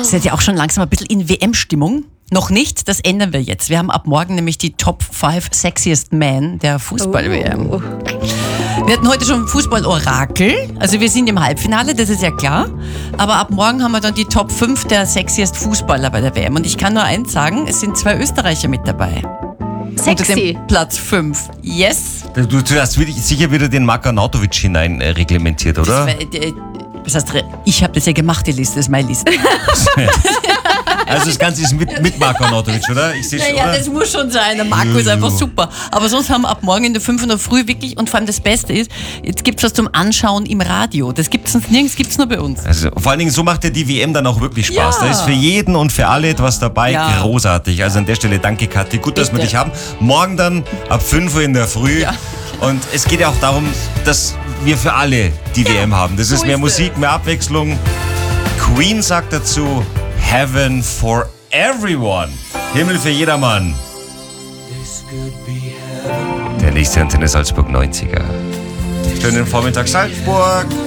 Seid ihr auch schon langsam ein bisschen in WM-Stimmung? Noch nicht, das ändern wir jetzt. Wir haben ab morgen nämlich die Top 5 Sexiest Men der Fußball-WM. Wir hatten heute schon Fußball-Orakel, also wir sind im Halbfinale, das ist ja klar. Aber ab morgen haben wir dann die Top 5 der Sexiest Fußballer bei der WM. Und ich kann nur eins sagen, es sind 2 Österreicher mit dabei. Unter Sexy. dem Platz 5. Yes. Du hast sicher wieder den Marko Arnautovic hinein reglementiert, oder? Das heißt, ich habe das ja gemacht, die Liste, das ist meine Liste. Also das Ganze ist mit Marko Arnautovic, oder? Ich sehe Ja, das muss schon sein. Der Marco ist einfach super. Aber sonst haben wir ab morgen in der 5 in der Früh wirklich, und vor allem das Beste ist, jetzt gibt es was zum Anschauen im Radio. Das gibt es sonst nirgends, gibt es nur bei uns. Also vor allen Dingen, so macht ja die WM dann auch wirklich Spaß. Ja. Da ist für jeden und für alle etwas dabei. Ja. Großartig. Also an der Stelle danke, Kathi. Gut, dass wir dich haben. Morgen dann ab 5 Uhr in der Früh. Ja. Und es geht ja auch darum, dass wir für alle die WM haben. Das ist so mehr ist Musik, mehr Abwechslung. Queen sagt dazu, Heaven for everyone. Himmel für jedermann. Der nächste Antenne Salzburg 90er. Schönen Vormittag Salzburg.